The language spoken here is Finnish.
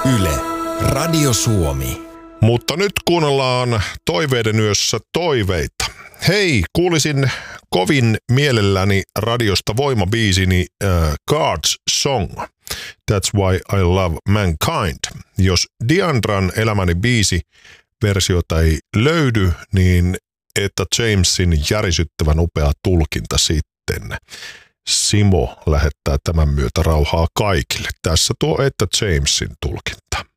Yle, Radio Suomi. Mutta nyt kuunnellaan Toiveiden yössä toiveita. Hei, kuulisin kovin mielelläni radiosta voimabiisini God's Song. That's Why I Love Mankind. Jos Diandran Elämäni biisi versiota ei löydy, niin Etta Jamesin järisyttävän upea tulkinta sitten. Simo lähettää tämän myötä rauhaa kaikille. Tässä tuo Etta Jamesin tulkinta.